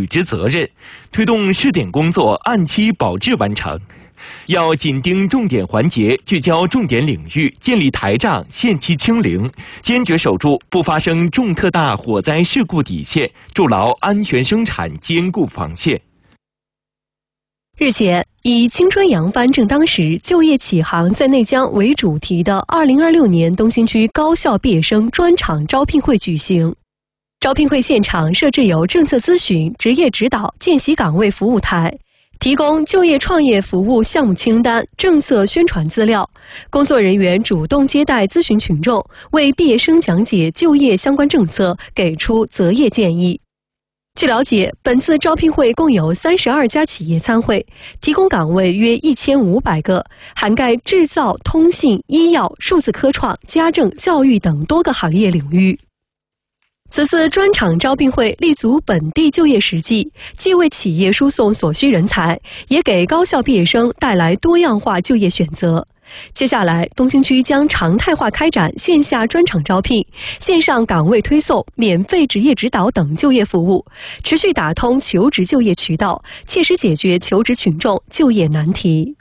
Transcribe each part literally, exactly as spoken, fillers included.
履职责任，推动试点工作按期保质完成。要紧盯重点环节，聚焦重点领域，建立台账，限期清零，坚决守住不发生重特大火灾事故底线，筑牢安全生产坚固防线。 日前，以“青春扬帆正当时，就业起航在内江”为主题的二零二六年东新区高校毕业生专场招聘会举行。招聘会现场设置有政策咨询、职业指导、见习岗位服务台，提供就业创业服务项目清单、政策宣传资料。工作人员主动接待咨询群众，为毕业生讲解就业相关政策，给出择业建议。据了解，本次招聘会共有三十二家企业参会，提供岗位约一千五百个，涵盖制造、通信、医药、数字科创、家政、教育等多个行业领域。此次专场招聘会立足本地就业实际，既为企业输送所需人才，也给高校毕业生带来多样化就业选择。接下来，东新区将常态化开展线下专场招聘、线上岗位推送、免费职业指导等就业服务，持续打通求职就业渠道，切实解决求职群众就业难题。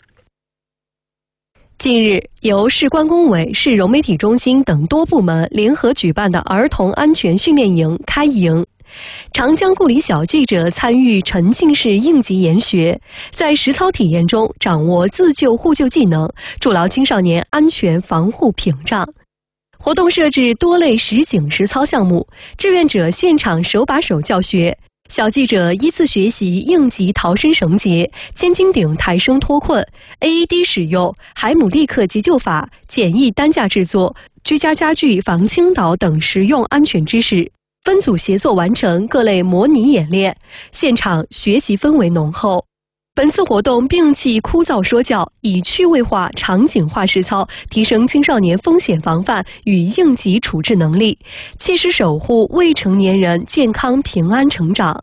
近日，由市关工委、市融媒体中心等多部门联合举办的儿童安全训练营开营。长江故里小记者参与沉浸式应急研学，在实操体验中掌握自救互救技能，筑牢青少年安全防护屏障。活动设置多类实景实操项目，志愿者现场手把手教学，小记者依次学习应急逃生绳结、千斤顶抬升脱困、A E D 使用、海姆立克急救法、简易担架制作、居家家具防倾倒等实用安全知识。分组协作完成各类模拟演练，现场学习氛围浓厚。本次活动摒弃枯燥说教，以趣味化、场景化实操，提升青少年风险防范与应急处置能力，切实守护未成年人健康平安成长。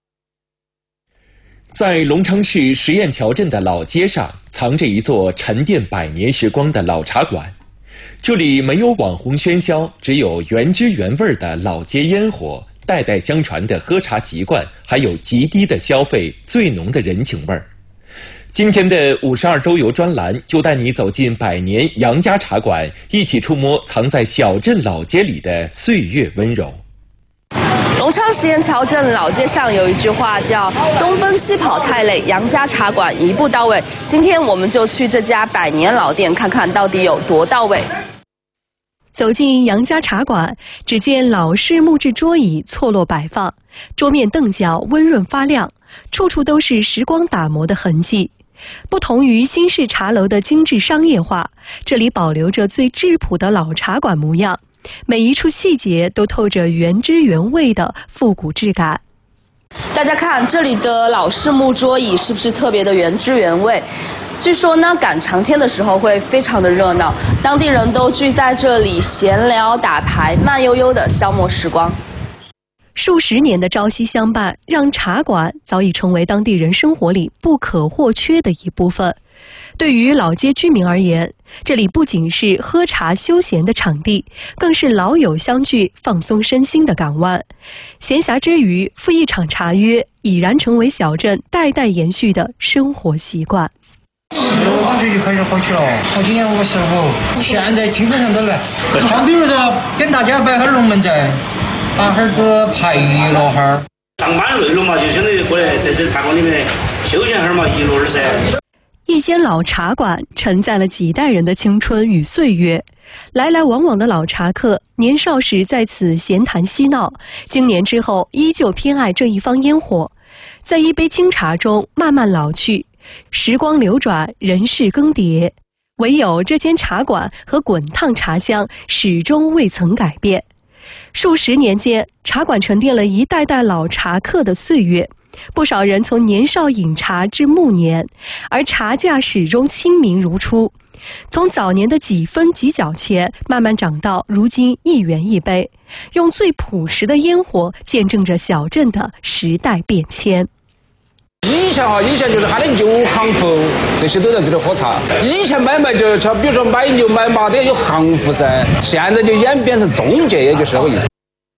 在龙昌市实验桥镇的老街上，藏着一座沉淀百年时光的老茶馆。这里没有网红喧嚣，只有原汁原味的老街烟火，代代相传的喝茶习惯，还有极低的消费，最浓的人情味儿。今天的五十二周游专栏就带你走进百年杨家茶馆，一起触摸藏在小镇老街里的岁月温柔。 龙昌实验桥镇老街上有一句话叫“东奔西跑太累，杨家茶馆一步到位”。今天我们就去这家百年老店看看到底有多到位。 走进杨家茶馆，只见老式木质桌椅错落摆放，桌面凳脚温润发亮，处处都是时光打磨的痕迹。不同于新式茶楼的精致商业化，这里保留着最质朴的老茶馆模样，每一处细节都透着原汁原味的复古质感。 大家看这里的老式木桌椅是不是特别的原汁原味？据说呢，赶长天的时候会非常的热闹，当地人都聚在这里闲聊打牌，慢悠悠的消磨时光。 数十年的朝夕相伴，让茶馆早已成为当地人生活里不可或缺的一部分。对于老街居民而言，这里不仅是喝茶休闲的场地，更是老友相聚、放松身心的港湾。闲暇之余，赴一场茶约，已然成为小镇代代延续的生活习惯。 我这就开始好起了，我今年五十五，现在基本上都来。像比如说，跟大家摆哈龙门阵，打哈子牌娱乐哈。 上班累了嘛，就相当于过来在这茶馆里面休闲哈嘛，娱乐噻。 一间老茶馆承载了几代人的青春与岁月，来来往往的老茶客年少时在此闲谈嬉闹，经年之后依旧偏爱这一方烟火，在一杯清茶中慢慢老去。时光流转，人事更迭，唯有这间茶馆和滚烫茶香始终未曾改变。数十年间，茶馆沉淀了一代代老茶客的岁月，不少人从年少饮茶至暮年，而茶价始终亲民如初。从早年的几分几角钱，慢慢涨到如今一元一杯，用最朴实的烟火见证着小镇的时代变迁。 以前啊，以前就是喊的牛行户，这些都在这里喝茶。以前买卖就像比如说买牛买马的有行户噻，现在就演变成中介，也就是这个意思。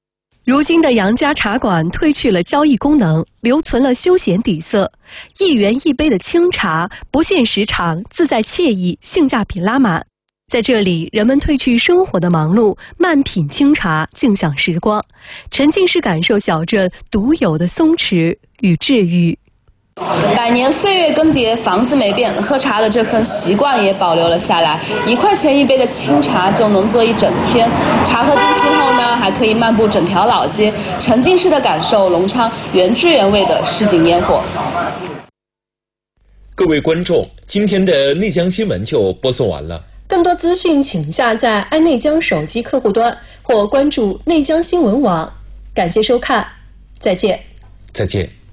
如今的杨家茶馆褪去了交易功能，留存了休闲底色。一元一杯的清茶，不限时长，自在惬意，性价比拉满。在这里，人们褪去生活的忙碌，慢品清茶，静享时光，沉浸式感受小镇独有的松弛与治愈。 百年岁月更迭，房子没变，喝茶的这份习惯也保留了下来。一块钱一杯的清茶就能坐一整天，茶喝尽兴后呢，还可以漫步整条老街，沉浸式的感受隆昌原汁原味的市井烟火。 各位观众，今天的内江新闻就播送完了。 更多资讯请下载爱内江手机客户端或关注内江新闻网。感谢收看，再见。 再见。